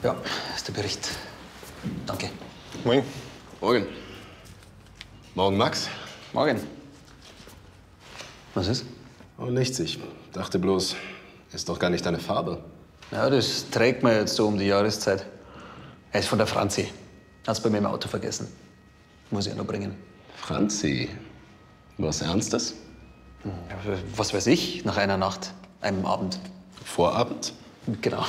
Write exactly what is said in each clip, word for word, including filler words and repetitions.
Ja, ist der Bericht. Danke. Morgen. Morgen. Morgen, Max. Morgen. Was ist? Oh, nichts. Ich dachte bloß, ist doch gar nicht deine Farbe. Ja, das trägt man jetzt so um die Jahreszeit. Er ist von der Franzi. Hat's bei mir im Auto vergessen. Muss ich ja noch bringen. Franzi, was Ernstes? Ja, was weiß ich, nach einer Nacht, einem Abend. Vorabend? Genau.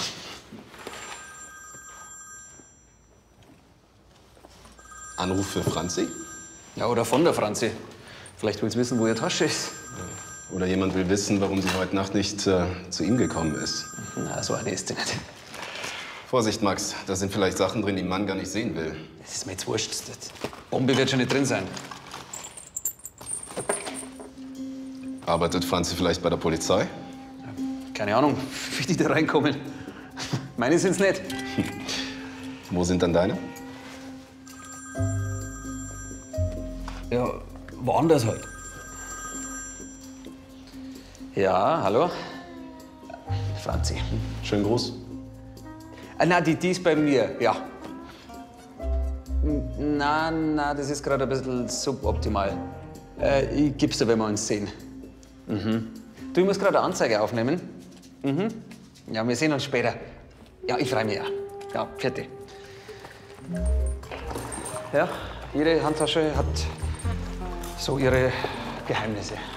Anruf für Franzi? Ja, oder von der Franzi. Vielleicht will sie wissen, wo ihre Tasche ist. Oder jemand will wissen, warum sie heute Nacht nicht äh, zu ihm gekommen ist. Na, so eine ist sie nicht. Vorsicht, Max. Da sind vielleicht Sachen drin, die ein Mann gar nicht sehen will. Das ist mir jetzt wurscht. Die Bombe wird schon nicht drin sein. Arbeitet Franzi vielleicht bei der Polizei? Keine Ahnung, wie die da reinkommen. Meine sind's nicht. Wo sind dann deine? Ja, woanders halt. Ja, hallo? Franzi. Schönen Gruß. Ah, na, die, die ist bei mir, ja. N- Na, na, das ist gerade ein bisschen suboptimal. Äh, ich gib's dir, wenn wir uns sehen. Mhm. Du, ich muss gerade eine Anzeige aufnehmen. Mhm. Ja, wir sehen uns später. Ja, ich freue mich ja. Ja, vierte. Ja, jede Handtasche hat so ihre Geheimnisse.